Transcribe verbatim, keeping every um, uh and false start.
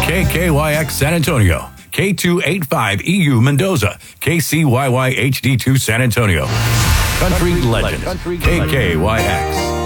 K K Y X San Antonio, K two eighty-five E U Mendoza, K C Y Y H D two San Antonio. Country legend, K K Y X.